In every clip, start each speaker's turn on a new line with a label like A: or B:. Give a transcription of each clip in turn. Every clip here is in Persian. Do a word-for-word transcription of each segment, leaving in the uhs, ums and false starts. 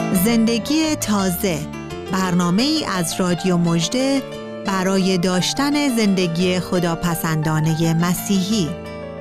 A: زندگی تازه، برنامه ای از رادیو مژده برای داشتن زندگی خداپسندانه مسیحی.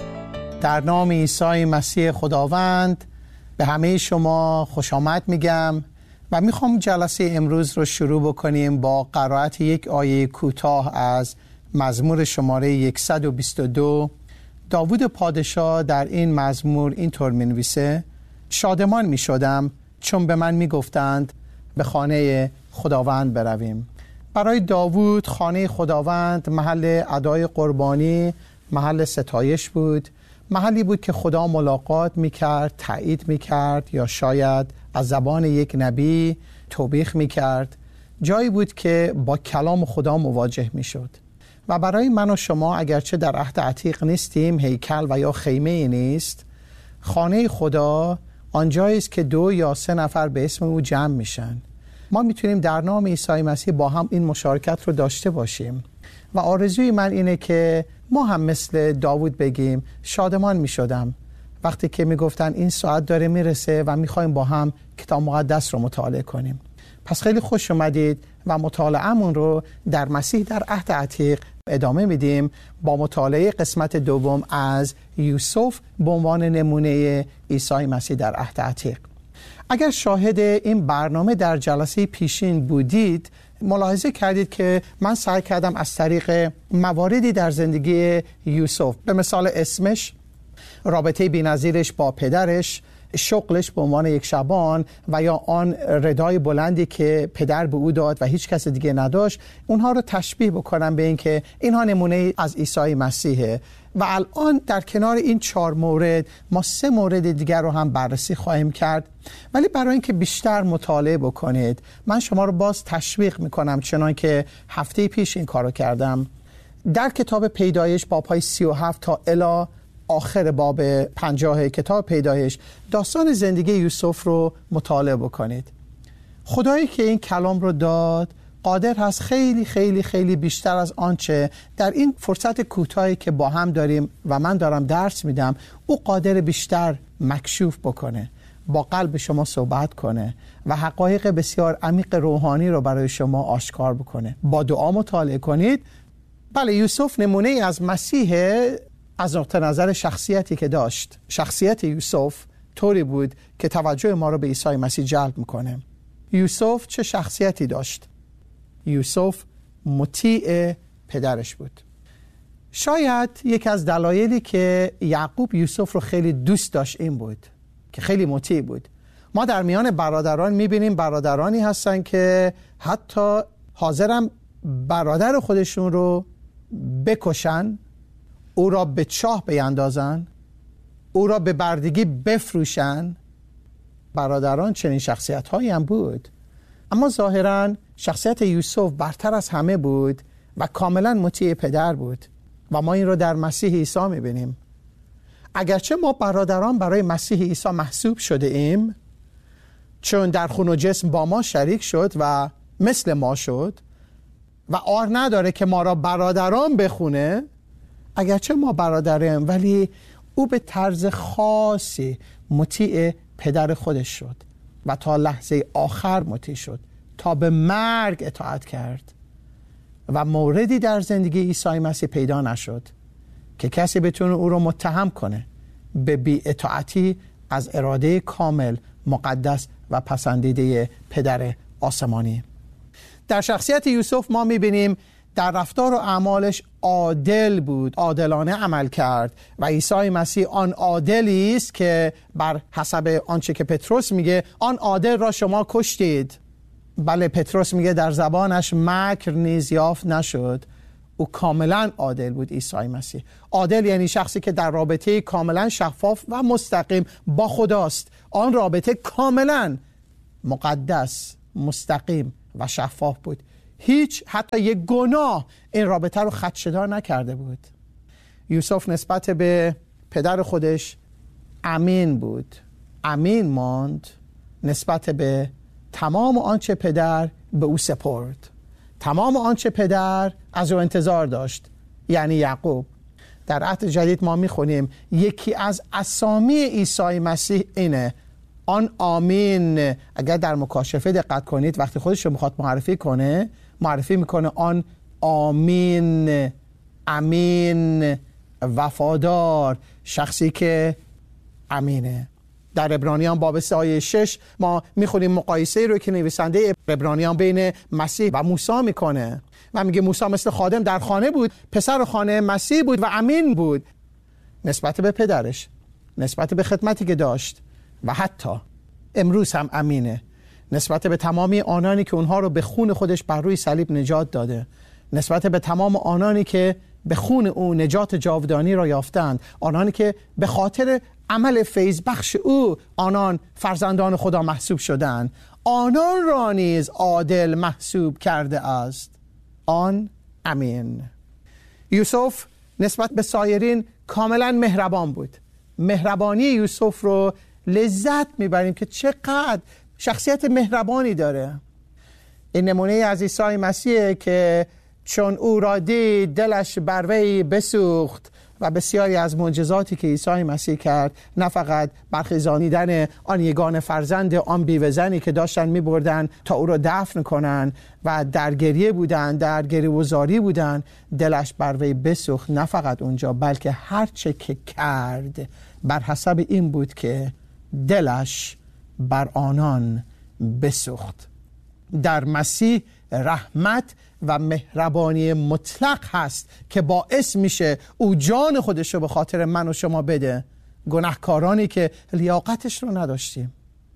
B: در نام عیسی مسیح خداوند به همه شما خوش آمد میگم و میخوام جلسه امروز رو شروع بکنیم با قرائت یک آیه کوتاه از مزمور شماره صد و بیست و دو. داوود پادشاه در این مزمور اینطور می‌نویسه: شادمان می‌شدم چون به من می‌گفتند به خانه خداوند برویم. برای داوود خانه خداوند محل ادای قربانی، محل ستایش بود، محلی بود که خدا ملاقات می‌کرد، تایید می‌کرد یا شاید از زبان یک نبی توبیخ می‌کرد. جایی بود که با کلام خدا مواجه می‌شد. و برای من و شما اگرچه در عهد عتیق نیستیم، هیکل و یا خیمه نیست، خانه خدا آنجایی است که دو یا سه نفر به اسم او جمع میشن. ما میتونیم در نام عیسی مسیح با هم این مشارکت رو داشته باشیم و آرزوی من اینه که ما هم مثل داوود بگیم شادمان میشدم وقتی که میگفتن این ساعت داره میرسه و میخوایم با هم کتاب مقدس رو مطالعه کنیم. پس خیلی خوش اومدید و مطالعه‌مون رو در مسیح در عهد عتیق ادامه میدیم با مطالعه قسمت دوم از یوسف به عنوان نمونه عیسی مسیح در عهد عتیق. اگر شاهد این برنامه در جلسه پیشین بودید، ملاحظه کردید که من سعی کردم از طریق مواردی در زندگی یوسف، به مثال اسمش، رابطه بی‌نظیرش با پدرش، شغلش به عنوان یک شبان و یا آن ردای بلندی که پدر به او داد و هیچ کس دیگه نداشت، اونها رو تشبیه بکنم به این که اینها نمونه از عیسی مسیحه. و الان در کنار این چهار مورد ما سه مورد دیگر رو هم بررسی خواهیم کرد، ولی برای اینکه بیشتر مطالعه بکنید من شما رو باز تشویق میکنم، چنان که هفته پیش این کارو کردم، در کتاب پیدایش باب‌های سی و هفت تا الی آخر باب پنجاه کتاب پیدایش داستان زندگی یوسف رو مطالعه بکنید. خدایی که این کلام رو داد قادر هست خیلی خیلی خیلی بیشتر از آنچه در این فرصت کوتاهی که با هم داریم و من دارم درس میدم، او قادر بیشتر مکشوف بکنه، با قلب شما صحبت کنه و حقایق بسیار عمیق روحانی رو برای شما آشکار بکنه. با دعا مطالعه کنید. بله، یوسف نمونه از مسیح از نقطه نظر شخصیتی که داشت. شخصیت یوسف طوری بود که توجه ما رو به عیسی مسیح جلب میکنه. یوسف چه شخصیتی داشت؟ یوسف مطیع پدرش بود. شاید یک از دلایلی که یعقوب یوسف رو خیلی دوست داشت این بود که خیلی مطیع بود. ما در میان برادران میبینیم برادرانی هستن که حتی حاضرن برادر خودشون رو بکشن، او را به چاه بیندازن، او را به بردگی بفروشن. برادران چنین شخصیت هایی هم بود، اما ظاهراً شخصیت یوسف برتر از همه بود و کاملا مطیع پدر بود و ما این را در مسیح عیسی میبینیم. اگرچه ما برادران برای مسیح عیسی محسوب شده ایم، چون در خون و جسم با ما شریک شد و مثل ما شد و آر نداره که ما را برادران بخونه. اگرچه ما برادریم ولی او به طرز خاصی مطیع پدر خودش شد و تا لحظه آخر مطیع شد، تا به مرگ اطاعت کرد و موردی در زندگی عیسی مسیح پیدا نشد که کسی بتونه او رو متهم کنه به بی اطاعتی از اراده کامل، مقدس و پسندیده پدر آسمانی. در شخصیت یوسف ما میبینیم در رفتار و اعمالش عادل بود، عادلانه عمل کرد و عیسی مسیح آن عادلی است که بر حسب آنچه که پتروس میگه آن عادل را شما کشتید. بله، پتروس میگه در زبانش مکر نیز یافت نشد. او کاملا عادل بود. عیسی مسیح عادل یعنی شخصی که در رابطه کاملا شفاف و مستقیم با خداست. آن رابطه کاملا مقدس، مستقیم و شفاف بود. هیچ حتی یک گناه این رابطه رو خدشه‌دار نکرده بود. یوسف نسبت به پدر خودش امین بود، امین ماند نسبت به تمام آنچه پدر به او سپرد، تمام آنچه پدر از او انتظار داشت، یعنی یعقوب. در عهد جدید ما میخونیم یکی از اسامی عیسی مسیح اینه آن آمین اگر در مکاشفه دقت کنید وقتی خودش رو میخواد معرفی کنه معرفی میکنه آن آمین، امین، وفادار، شخصی که امینه. در عبرانیان باب سه آیه شش ما میخونیم مقایسه رو که نویسنده عبرانیان بین مسیح و موسی میکنه و میگه موسی مثل خادم در خانه بود، پسر خانه مسیح بود و امین بود نسبت به پدرش، نسبت به خدمتی که داشت و حتی امروز هم امینه نسبت به تمامی آنانی که اونها رو به خون خودش بر روی صلیب نجات داده، نسبت به تمام آنانی که به خون او نجات جاودانی را یافتند، آنانی که به خاطر عمل فیض بخش او آنان فرزندان خدا محسوب شدند، آنان را نیز عادل محسوب کرده است. آن امین. یوسف نسبت به سایرین کاملا مهربان بود. مهربانی یوسف رو لذت میبریم که چقدر شخصیت مهربانی داره. این نمونه از عیسی مسیح که چون او را دید دلش بر وی بسوخت و بسیاری از معجزاتی که عیسی مسیح کرد، نه فقط برخیزانیدن آن یگانه فرزند آن بیوه زنی که داشتن میبردن تا او را دفن کنن و در گریه بودن، در گریه‌وزاری بودن، دلش بر وی بسوخت. نه فقط اونجا بلکه هر چه که کرد بر حسب این بود که دلش بر آنان بسوخت. در مسیح رحمت و مهربانی مطلق هست که باعث میشه او جان خودش رو به خاطر من و شما بده، گناهکارانی که لیاقتش رو نداشتیم،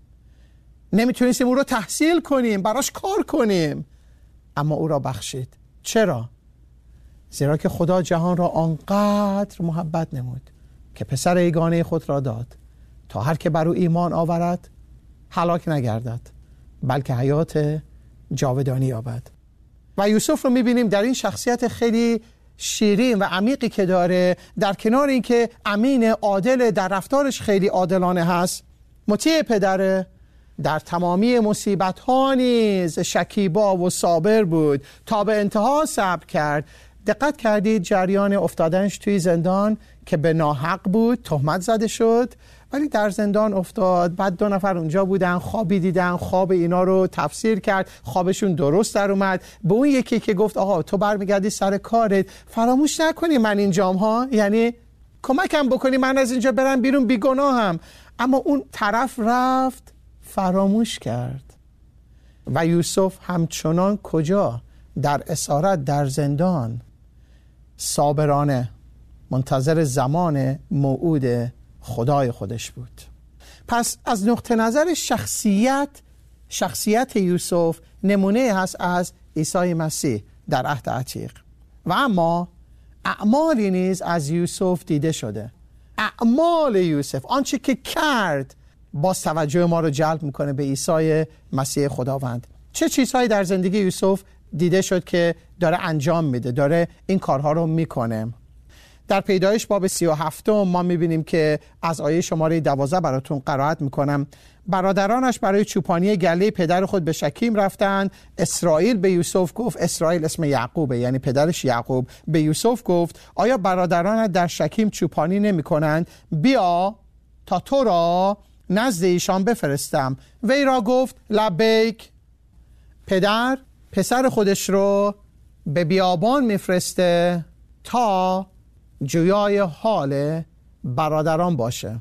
B: نمیتونستیم او رو تحصیل کنیم، براش کار کنیم، اما او را بخشید. چرا؟ زیرا که خدا جهان را آنقدر محبت نمود که پسر یگانه خود را داد تا هر که بر او ایمان آورد هلاک نگردد بلکه حیات جاودانی یابد. و یوسف رو میبینیم در این شخصیت خیلی شیرین و عمیقی که داره، در کنار این که امین، عادل، در رفتارش خیلی عادلانه هست، مطیع پدره، در تمامی مصیبت ها نیز شکیبا و صابر بود، تا به انتها صبر کرد. دقت کردید جریان افتادنش توی زندان که به ناحق بود، تهمت زده شد، ولی در زندان افتاد. بعد دو نفر اونجا بودن، خوابی دیدن، خواب اینا رو تفسیر کرد، خوابشون درست در اومد. به اون یکی که گفت آقا تو برمیگردی سر کارت، فراموش نکنی من اینجام ها، یعنی کمکم بکنی من از اینجا برم بیرون، بیگناهم. اما اون طرف رفت فراموش کرد. و یوسف همچنان کجا؟ در اسارت، در زندان، صابرانه منتظر زمان موعود خدای خودش بود. پس از نقطه نظر شخصیت شخصیت یوسف نمونه هست از عیسی مسیح در عهد عتیق. و اما اعمالی نیز از یوسف دیده شده. اعمال یوسف، آنچه که کرد، باز توجه ما رو جلب میکنه به عیسی مسیح خداوند. چه چیزهایی در زندگی یوسف دیده شد که داره انجام میده، داره این کارها رو میکنه؟ در پیدایش باب سی و هفتم ما میبینیم که از آیه شماره دوازده براتون قرائت میکنم. برادرانش برای چوپانی گله پدر خود به شکیم رفتند. اسرائیل به یوسف گفت، اسرائیل اسم یعقوبه یعنی پدرش یعقوب، به یوسف گفت آیا برادرانت در شکیم چوپانی نمی کنند؟ بیا تا تو را نزد ایشان بفرستم. وی را گفت لبیک. پدر پسر خودش رو به بیابان میفرسته تا جویای حال برادران باشه.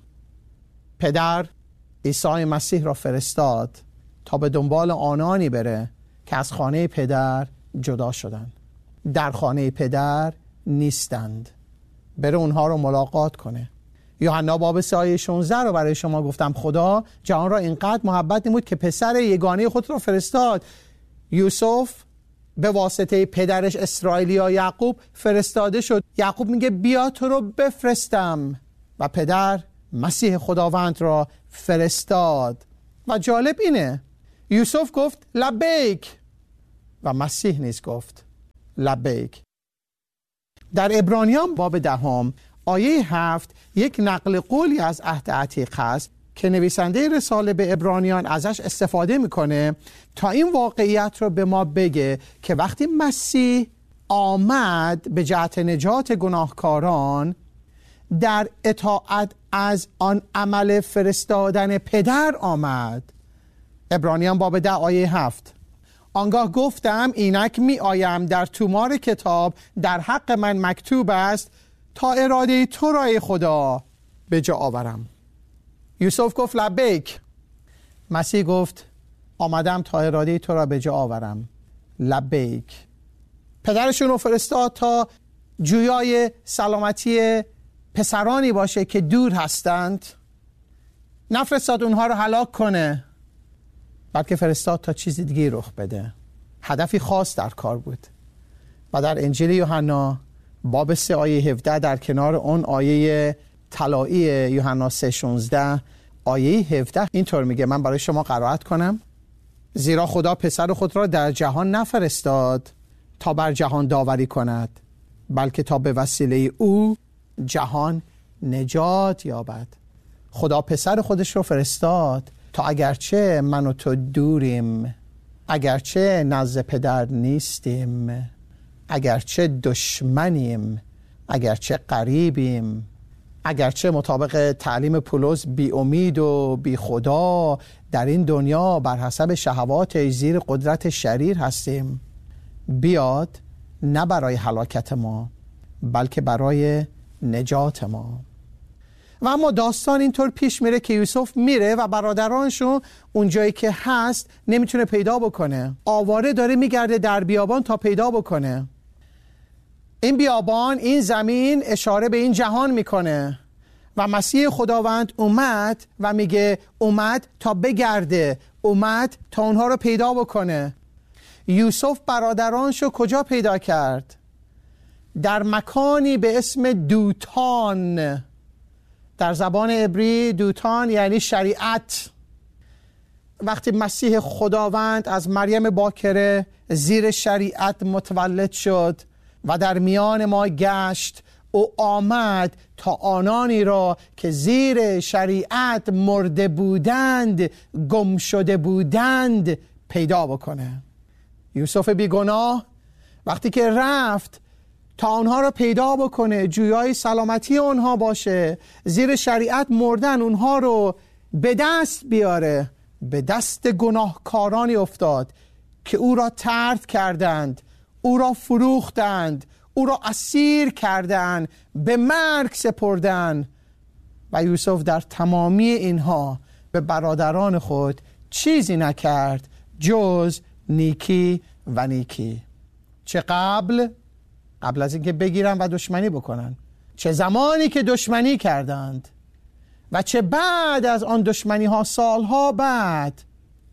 B: پدر عیسی مسیح را فرستاد تا به دنبال آنانی بره که از خانه پدر جدا شدن، در خانه پدر نیستند، بره اونها رو ملاقات کنه. یوحنا باب سه آیه شانزده رو برای شما گفتم. خدا جهان را اینقدر محبت نمود که پسر یگانه خود را فرستاد. یوسف به واسطه پدرش اسرائیلیا یعقوب فرستاده شد. یعقوب میگه بیا تو رو بفرستم و پدر مسیح خداوند را فرستاد. و جالب اینه یوسف گفت لبیک و مسیح نیز گفت لبیک. در عبرانیان باب دهم آیه هفت یک نقل قولی از عهد عتیق هست که نویسنده رساله به عبرانیان ازش استفاده میکنه تا این واقعیت رو به ما بگه که وقتی مسیح آمد به جهت نجات گناهکاران، در اطاعت از آن عمل فرستادن پدر آمد. عبرانیان باب ده آیه هفت. آنگاه گفتم اینک می آیم در تومار کتاب در حق من مکتوب است تا اراده تو را ای خدا به جا آورم. یوسف گفت لبیک. مسیح گفت آمدم تا اراده تو را به جا آورم. لبیک. پدرشون رو فرستاد تا جویای سلامتی پسرانی باشه که دور هستند. نفرستاد اونها رو هلاک کنه، بلکه فرستاد تا چیزی دیگه رخ بده. هدفی خاص در کار بود. و در انجیل یوحنا باب سه آیه هفده در کنار اون آیه طلایی یوحنا سه شانزده آیه هفده اینطور میگه، من برای شما قرائت کنم. زیرا خدا پسر خود را در جهان نفرستاد تا بر جهان داوری کند، بلکه تا به وسیله او جهان نجات یابد. خدا پسر خودش رو فرستاد تا اگرچه من و تو دوریم، اگرچه نزد پدر نیستیم، اگرچه دشمنیم، اگرچه قریبیم، اگرچه مطابق تعلیم پولس بی امید و بی خدا در این دنیا بر حسب شهوات زیر قدرت شریر هستیم، بیاد نه برای هلاکت ما بلکه برای نجات ما. و اما داستان اینطور پیش میره که یوسف میره و برادرانشو اونجایی که هست نمیتونه پیدا بکنه. آواره داره میگرده در بیابان تا پیدا بکنه. این بیابان، این زمین اشاره به این جهان میکنه و مسیح خداوند اومد و میگه اومد تا بگرده، اومد تا اونها رو پیدا بکنه. یوسف برادرانشو کجا پیدا کرد؟ در مکانی به اسم دوتان. در زبان عبری دوتان یعنی شریعت. وقتی مسیح خداوند از مریم باکره زیر شریعت متولد شد و در میان ما گشت، او آمد تا آنانی را که زیر شریعت مرده بودند، گم شده بودند پیدا بکنه. یوسف بیگناه وقتی که رفت تا آنها را پیدا بکنه، جویای سلامتی آنها باشه، زیر شریعت مردن اونها رو به دست بیاره، به دست گناهکارانی افتاد که او را طرد کردند، او را فروختند، او را اسیر کردند، به مرگ سپردند. و یوسف در تمامی اینها به برادران خود چیزی نکرد جز نیکی و نیکی. چه قبل قبل از اینکه بگیرن و دشمنی بکنن، چه زمانی که دشمنی کردند و چه بعد از آن دشمنی ها، سالها بعد،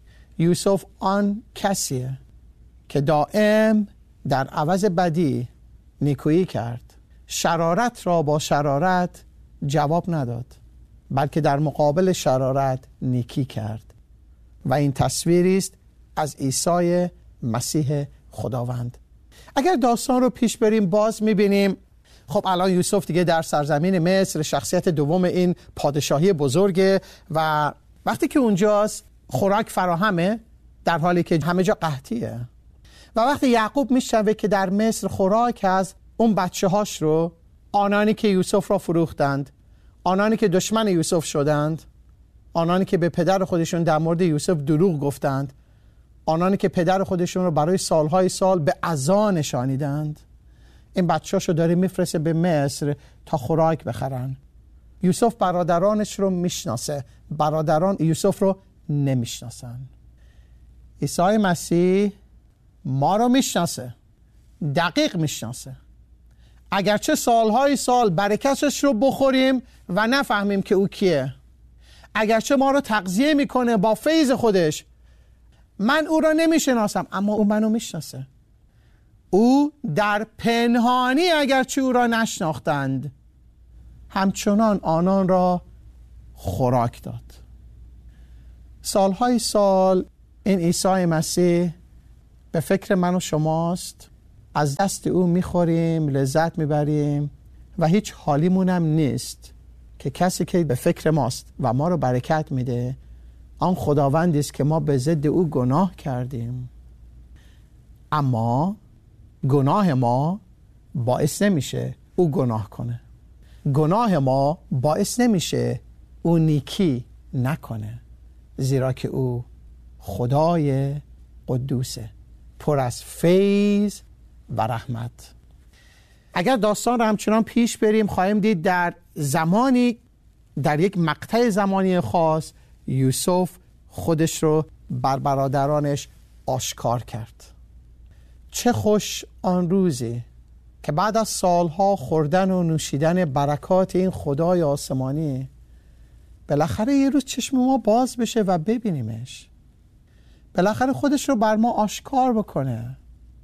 B: یوسف آن کسیه که دائم در عوض بدی نیکویی کرد. شرارت را با شرارت جواب نداد، بلکه در مقابل شرارت نیکی کرد. و این تصویری است از عیسی مسیح خداوند. اگر داستان رو پیش بریم باز میبینیم خب الان یوسف دیگه در سرزمین مصر، شخصیت دوم این پادشاهی بزرگه و وقتی که اونجاست خوراک فراهمه در حالی که همه جا قحطیه. و وقتی یعقوب میشنوه که در مصر خوراک هست، اون بچه هاش رو، آنانی که یوسف را فروختند، آنانی که دشمن یوسف شدند، آنانی که به پدر خودشون در مورد یوسف دروغ گفتند، آنانی که پدر خودشون رو برای سالهای سال به عزا نشانیدند، این بچه‌شو داره میفرسته به مصر تا خوراک بخرن. یوسف برادرانش رو میشناسه، برادران یوسف رو نمیشناسن. عیسی مسیح ما رو میشناسه، دقیق میشناسه. اگرچه سالهای سال برکتش رو بخوریم و نفهمیم که او کیه، اگرچه ما رو تغذیه میکنه با فیض خودش، من او را نمیشناسم اما او منو میشناسه. او در پنهانی اگرچه او را نشناختند، همچنان آنان را خوراک داد. سالهای سال این عیسی مسیح به فکر من و شماست، از دست او میخوریم، لذت میبریم و هیچ حالیمونم نیست که کسی که به فکر ماست و ما رو برکت میده آن خداوندی است که ما به ضد او گناه کردیم. اما گناه ما باعث نمیشه او گناه کنه. گناه ما باعث نمیشه او نیکی نکنه، زیرا که او خدای قدوسه، پر از فیض و رحمت. اگر داستان رو همچنان پیش بریم خواهیم دید در زمانی، در یک مقطع زمانی خاص، یوسف خودش رو بر برادرانش آشکار کرد. چه خوش آن روزی که بعد از سالها خوردن و نوشیدن برکات این خدای آسمانی بالاخره یه روز چشم ما باز بشه و ببینیمش، بالاخره خودش رو بر ما آشکار بکنه،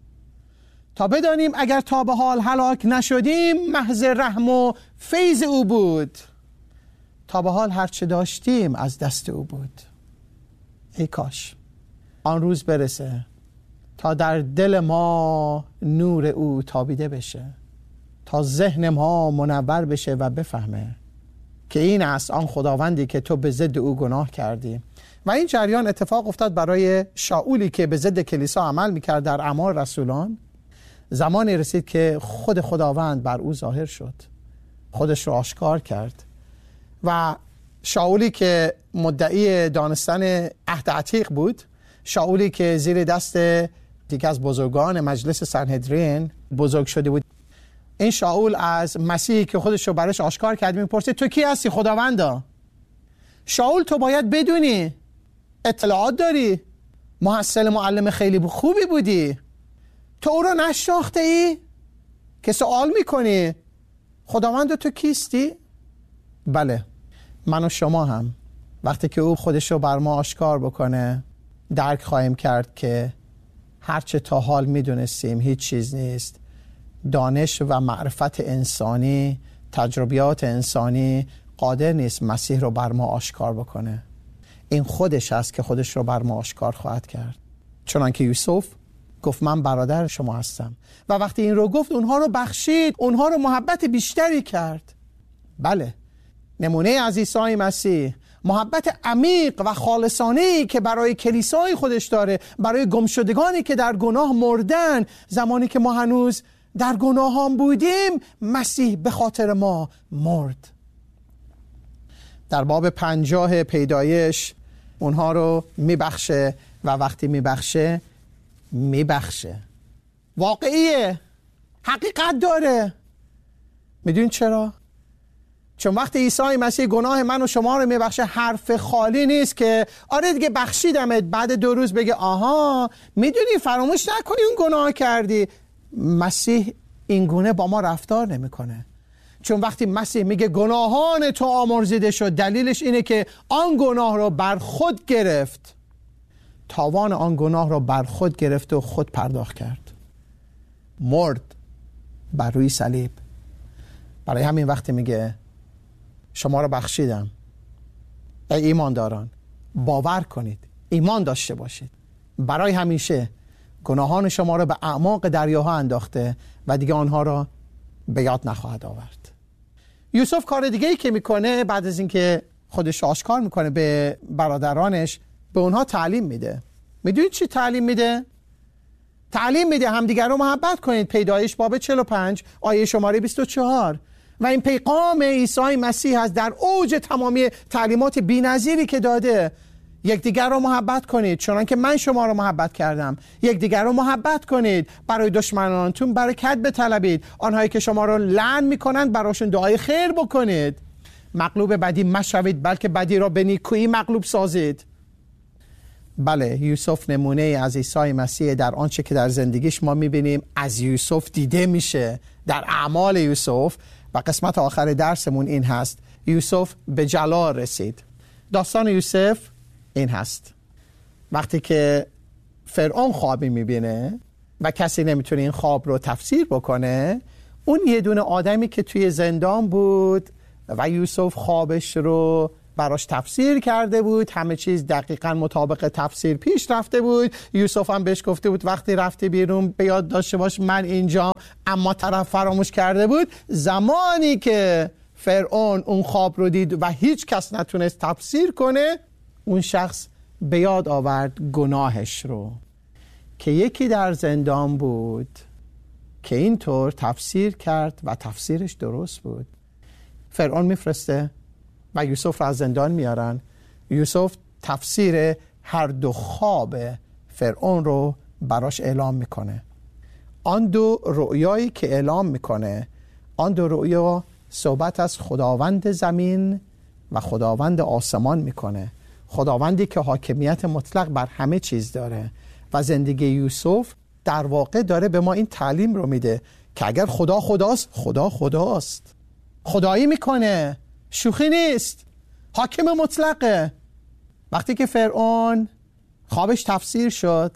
B: تا بدانیم اگر تا به حال هلاک نشدیم محض رحم و فیض او بود، تا به حال هرچه داشتیم از دست او بود. ای کاش آن روز برسه تا در دل ما نور او تابیده بشه، تا ذهن ما منور بشه و بفهمه که این است آن خداوندی که تو به ضد او گناه کردی. و این جریان اتفاق افتاد برای شاولی که به ضد کلیسا عمل میکرد در اعمال رسولان. زمانی رسید که خود خداوند بر او ظاهر شد، خودش رو آشکار کرد و شاولی که مدعی دانستن عهد عتیق بود، شاولی که زیر دست یکی از بزرگان مجلس سنهدرین بزرگ شده بود، این شاول از مسیحی که خودش رو برش آشکار کرد میپرسید تو کی هستی خداوندا؟ شاول تو باید بدونی، اطلاعات داری، محصل معلم خیلی خوبی بودی، تو او رو نشناخته ای که سوال میکنی خداوند تو کیستی؟ بله، من و شما هم وقتی که او خودش رو بر ما آشکار بکنه درک خواهیم کرد که هرچه تا حال میدونستیم هیچ چیز نیست. دانش و معرفت انسانی، تجربیات انسانی قادر نیست مسیح رو بر ما آشکار بکنه. این خودش هست که خودش رو بر ما آشکار خواهد کرد. چنانکه یوسف گفت من برادر شما هستم و وقتی این رو گفت اونها رو بخشید، اونها رو محبت بیشتری کرد. بله، نمونه از عیسی مسیح، محبت عمیق و خالصانه‌ای که برای کلیسای خودش داره، برای گمشدگانی که در گناه مردن، زمانی که ما هنوز در گناهان بودیم مسیح به خاطر ما مرد. در باب پنجاه پیدایش اونها رو میبخشه و وقتی میبخشه میبخشه واقعیه، حقیقت داره. میدونید چرا؟ چون وقتی عیسی مسیح گناه من و شما رو میبخشه حرف خالی نیست که آره دیگه بخشیدمت، بعد دو روز بگه آها میدونی فراموش نکنی اون گناه کردی. مسیح این گونه با ما رفتار نمیکنه. چون وقتی مسیح میگه گناهان تو آمرزیده شد، دلیلش اینه که آن گناه رو بر خود گرفت، تاوان آن گناه رو بر خود گرفت و خود پرداخت کرد، مرد بر روی صلیب. برای همین وقتی میگه شما رو بخشیدم، ای ایمانداران باور کنید، ایمان داشته باشید، برای همیشه گناهان شما رو به اعماق دریاها انداخته و دیگه آنها را به یاد نخواهد آورد. یوسف کار دیگه ای که میکنه بعد از اینکه خودش آشکار میکنه به برادرانش، به اونها تعلیم میده. میدونید چی تعلیم میده؟ تعلیم میده همدیگر رو محبت کنید. پیدایش باب چهل و پنج آیه شماره بیست و چهار. و این پیغام عیسی مسیح هست در اوج تمامی تعلیمات بی‌نظیری که داده. یکدیگر رو محبت کنید چون که من شما رو محبت کردم. یکدیگر رو محبت کنید، برای دشمنانتون برکت بطلبید، آنهایی که شما رو لعن میکنند براشون دعای خیر بکنید. مغلوب بدی مشوید بلکه بدی را به نیکویی مغلوب سازید. بله، یوسف نمونه از عیسی مسیح در آنچه که در زندگیش ما میبینیم از یوسف دیده میشه در اعمال یوسف. و قسمت آخر درسمون این هست، یوسف به جلال رسید. داستان یوسف این هست، وقتی که فرعون خوابی میبینه و کسی نمیتونه این خواب رو تفسیر بکنه، اون یه دونه آدمی که توی زندان بود و یوسف خوابش رو براش تفسیر کرده بود، همه چیز دقیقاً مطابق تفسیر پیش رفته بود. یوسف هم بهش گفته بود وقتی رفتی بیرون به یاد داشته باش من اینجا، اما طرف فراموش کرده بود. زمانی که فرعون اون خواب رو دید و هیچ کس نتونست تفسیر کنه، اون شخص به یاد آورد گناهش رو که یکی در زندان بود که اینطور تفسیر کرد و تفسیرش درست بود. فرعون میفرسته و یوسف را از زندان میارن. یوسف تفسیر هر دو خواب فرعون رو براش اعلام میکنه. آن دو رؤیایی که اعلام میکنه، آن دو رؤیا صحبت از خداوند زمین و خداوند آسمان میکنه. خداوندی که حاکمیت مطلق بر همه چیز داره و زندگی یوسف در واقع داره به ما این تعلیم رو میده که اگر خدا خداست، خدا خداست، خدایی میکنه، شوخی نیست، حاکم مطلقه. وقتی که فرعون خوابش تفسیر شد،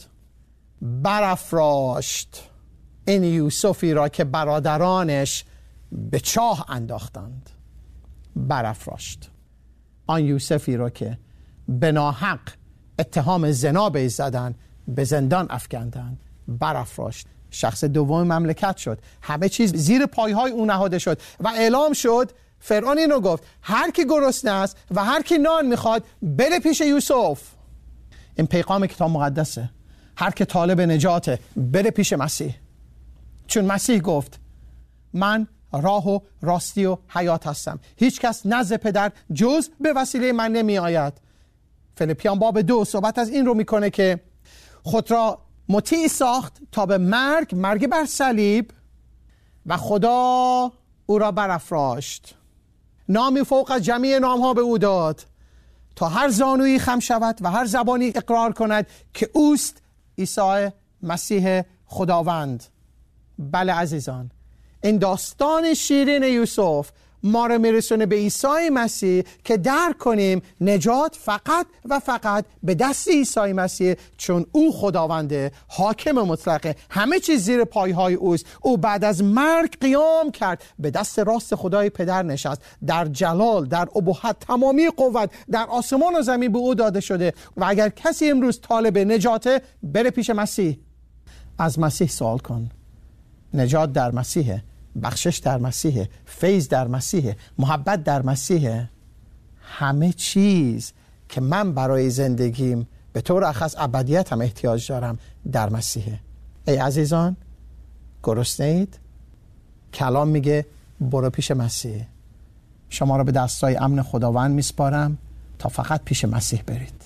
B: برافراشت این یوسفی را که برادرانش به چاه انداختند. برافراشت آن یوسفی را که به ناحق اتهام زنا بهش زدن، به زندان افکندند. برافراشت. شخص دوم مملکت شد. همه چیز زیر پایهای او نهاده شد و اعلام شد. فرعون اینو گفت: هر کی گرسنه است و هر کی نان میخواد بره پیش یوسف. این پیغام کتاب مقدسه. هر کی طالب نجاته بره پیش مسیح، چون مسیح گفت: من راه و راستی و حیات هستم، هیچ کس نزد پدر جز به وسیله من نمی آید. فیلیپیان باب دو صحبت از این رو میکنه که خود را مطیع ساخت تا به مرگ، مرگ بر صلیب، و خدا او را برافراشت، نامی فوق از جمیع نامها به او داد تا هر زانویی خم شود و هر زبانی اقرار کند که اوست عیسی مسیح خداوند. بله عزیزان، این داستان شیرین یوسف ما رو میرسونه به عیسی مسیح که درک کنیم نجات فقط و فقط به دست عیسی مسیح، چون او خداونده، حاکم مطلقه، همه چیز زیر پایهای اوست. او بعد از مرگ قیام کرد، به دست راست خدای پدر نشست، در جلال، در ابهت، تمامی قوت در آسمان و زمین به او داده شده. و اگر کسی امروز طالب نجاته، بره پیش مسیح، از مسیح سوال کن. نجات در مسیحه، بخشش در مسیحه، فیض در مسیحه، محبت در مسیحه. همه چیز که من برای زندگیم به طور اخص ابدیت هم احتیاج دارم در مسیحه. ای عزیزان، گرسنه اید؟ کلام میگه برو پیش مسیح. شما را به دستای امن خداوند میسپارم تا فقط پیش مسیح برید.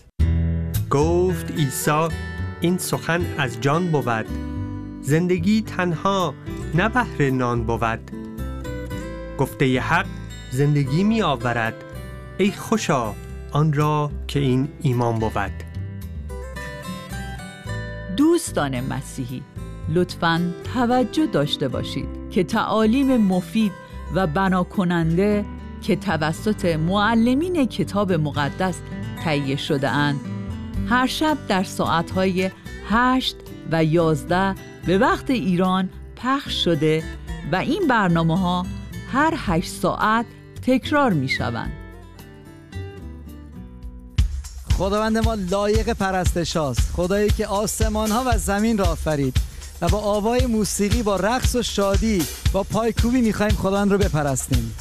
C: گفت عیسی: این سخن از جان بود، زندگی تنها نه بهر نان بود. گفته حق زندگی می آورد، ای خوشا آن را که این ایمان بود.
D: دوستان مسیحی، لطفاً توجه داشته باشید که تعالیم مفید و بنا کننده که توسط معلمین کتاب مقدس تهیه شده اند، هر شب در ساعتهای هشت و یازده به وقت ایران پخش شده و این برنامه ها هر هشت ساعت تکرار می شوند.
E: خداوند ما لایق پرستش هاست، خدایی که آسمان ها و زمین را آفرید و با آوای موسیقی، با رقص و شادی، با پایکوبی می خواهیم خداوند رو بپرستیم.